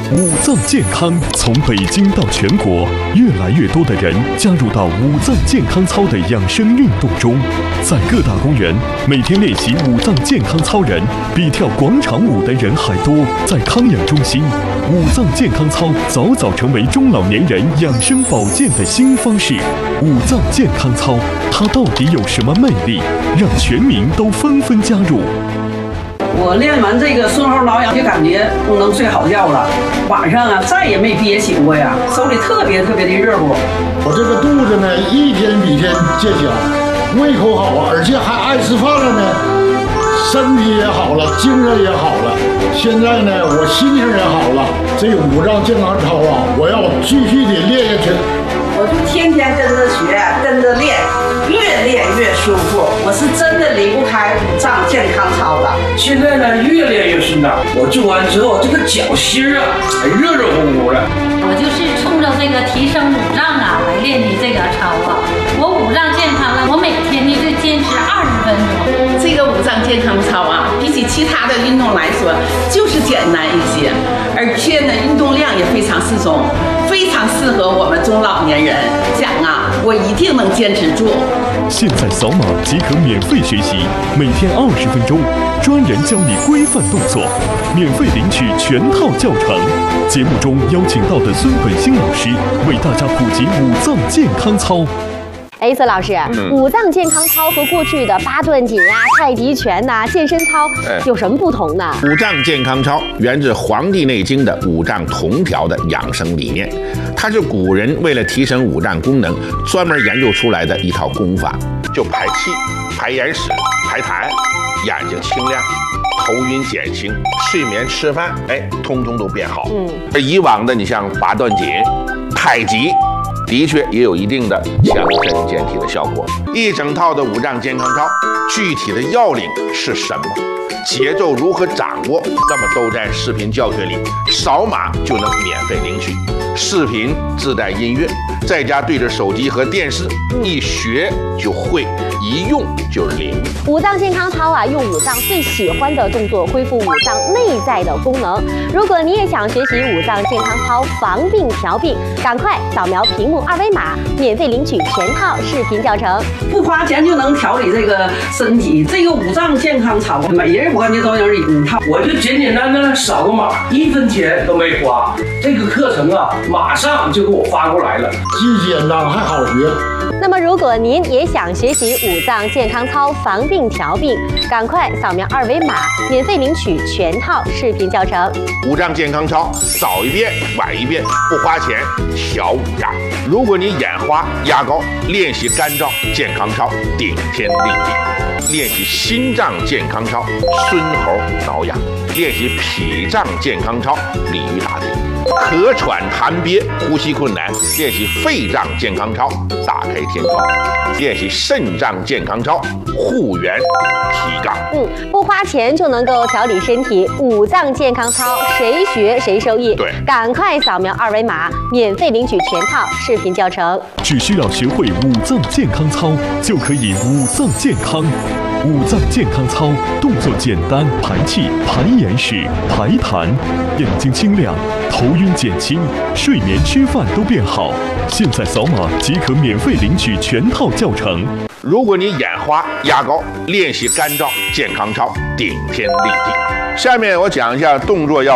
五脏健康从北京到全国，越来越多的人加入到五脏健康操的养生运动中。在各大公园，每天练习五脏健康操人比跳广场舞的人还多。在康养中心，五脏健康操早早成为中老年人养生保健的新方式。五脏健康操，它到底有什么魅力，让全民都纷纷加入？ 我练完这个顺后挠痒，就感觉不能睡好觉了，晚上啊再也没憋醒过呀，手里特别的热乎。 我这个肚子呢，一天比一天见小，胃口好啊，而且还爱吃饭了呢，身体也好了，精神也好了。现在呢，我心情也好了。这五脏健康操啊，我要继续的练下去。 我就天天跟着学，跟着练，越练越舒服。我是真的离不开五脏健康操的。 现在呢，越练越顺畅。我做完之后，这个脚心啊，热乎乎的。 我就是冲着这个提升五脏啊来练的这个操啊。我五脏健康了，我每天呢就坚持20分钟。 这个五脏健康操啊，比起其他的运动来说，就是简单一些，而且呢，运动量也非常适中。非常适合我们中老年人，讲啊，我一定能坚持住。 现在扫码即可免费学习，每天20分钟，专人教你规范动作，免费领取全套教程。节目中邀请到的孙本兴老师为大家普及五脏健康操。 孙老师，五脏健康操和过去的八段锦啊、太极拳呐、健身操有什么不同呢？ 五脏健康操源自《黄帝内经》的五脏同调的养生理念，它是古人为了提升五脏功能专门研究出来的一套功法，就排气、排眼屎、排痰，眼睛清亮，头晕减轻，睡眠吃饭，通通都变好。而以往的你像八段锦、太极。的确也有一定的强身健体的效果。一整套的五脏健康操，具体的要领是什么？节奏如何掌握？那么都在视频教学里，扫码就能免费领取。视频自带音乐，在家对着手机和电视，一学就会，一用就灵。 五脏健康操啊，用五脏最喜欢的动作恢复五脏内在的功能。如果你也想学习五脏健康操防病调病，赶快扫描屏幕2维码，免费领取全套视频教程。 不花钱就能调理这个身体，这个五脏健康操，每人我感觉都有一套。 我就简简单单扫个码，1分钱都没花。这个课程啊，马上就给我发过来了， 既简单还好学。 那么，如果您也想学习五脏健康操防病调病，赶快扫描2维码，免费领取全套视频教程。 五脏健康操，早一遍晚一遍，不花钱调五脏。如果你眼花压高，练习肝脏健康操，顶天立地；练习心脏健康操，孙猴挠痒；练习脾脏健康操，鲤鱼打挺。咳喘痰憋呼吸困难，练习肺脏健康操，打开天窗；练习肾脏健康操，护元提杠。 不花钱就能够调理身体，五脏健康操谁学谁受益。 对， 赶快扫描2维码，免费领取全套视频教程。 只需要学会五脏健康操，就可以五脏健康。五脏健康操动作简单，排气、排眼屎、排痰，眼睛清亮，头晕减轻，睡眠吃饭都变好。现在扫码即可免费领取全套教程。 如果你眼花压高，练习肝脏健康操，顶天立地。下面我讲一下动作要